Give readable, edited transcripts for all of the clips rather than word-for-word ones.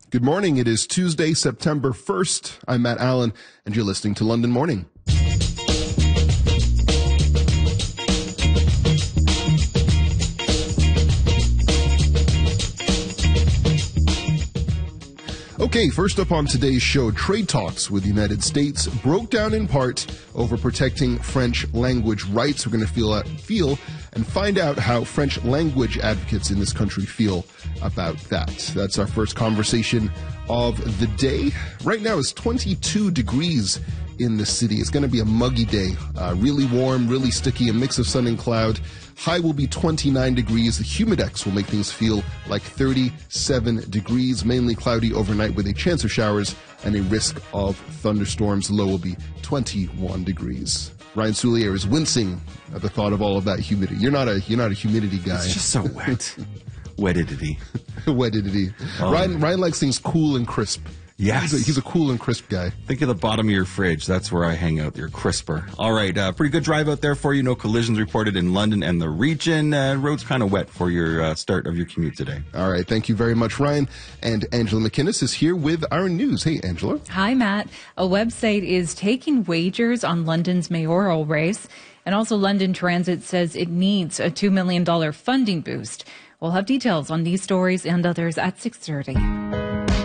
Good morning. It is Tuesday, September 1st. I'm Matt Allen, and you're listening to London Morning. Okay, first up on today's show, trade talks with the United States broke down in part over protecting French language rights. We're going to feel and find out how French language advocates in this country feel about that. That's our first conversation of the day. Right now it's 22 degrees in the city. It's going to be a muggy day, really warm, really sticky, a mix of sun and cloud. High will be 29 degrees. The humidex will make things feel like 37 degrees, mainly cloudy overnight with a chance of showers and a risk of thunderstorms. Low will be 21 degrees. Ryan Soulier is wincing at the thought of all of that humidity. You're not a humidity guy. It's just so wet. Wetidity. Wetidity. Ryan likes things cool and crisp. Yes. He's a cool and crisp guy. Think of the bottom of your fridge. That's where I hang out. You're crisper. All right. Pretty good drive out there for you. No collisions reported in London and the region. Road's kind of wet for your start of your commute today. All right. Thank you very much, Ryan. And Angela McInnes is here with our news. Hey, Angela. Hi, Matt. A website is taking wagers on London's mayoral race. And also London Transit says it needs a $2 million funding boost. We'll have details on these stories and others at 6:30.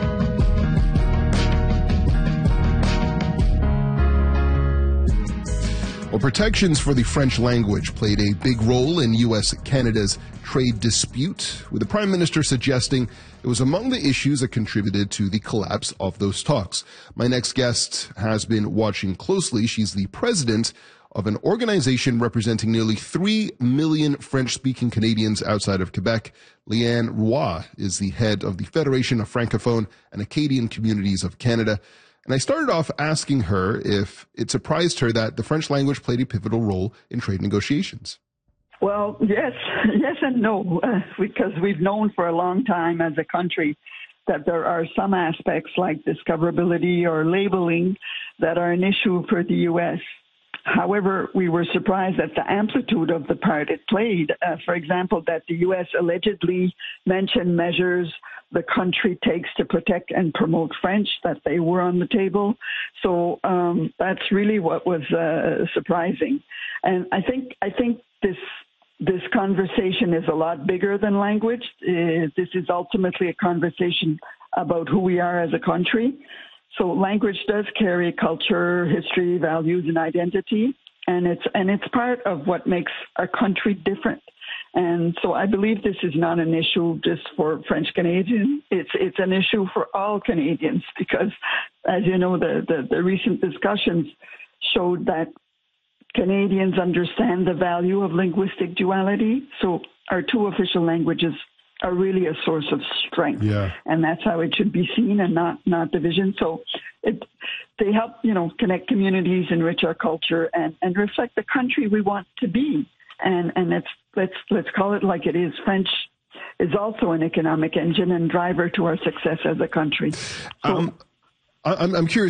Well, protections for the French language played a big role in U.S.-Canada's trade dispute, with the Prime Minister suggesting it was among the issues that contributed to the collapse of those talks. My next guest has been watching closely. She's the president of an organization representing nearly 3 million French-speaking Canadians outside of Quebec. Leanne Roy is the head of the Federation of Francophone and Acadian Communities of Canada. And I started off asking her if it surprised her that the French language played a pivotal role in trade negotiations. Well, yes and no, because we've known for a long time as a country that there are some aspects like discoverability or labeling that are an issue for the U.S. However, we were surprised at the amplitude of the part it played. For example, that the U.S. allegedly mentioned measures the country takes to protect and promote French, that they were on the table. So that's really what was surprising. And I think this conversation is a lot bigger than language. This is ultimately a conversation about who we are as a country. So language does carry culture, history, values, and identity, and it's part of what makes our country different. And so I believe this is not an issue just for French Canadians. It's an issue for all Canadians because, as you know, the recent discussions showed that Canadians understand the value of linguistic duality. So our two official languages are really a source of strength. Yeah. And that's how it should be seen and not division. So they help, connect communities, enrich our culture, and reflect the country we want to be. And let's call it like it is. French is also an economic engine and driver to our success as a country. So, I'm curious.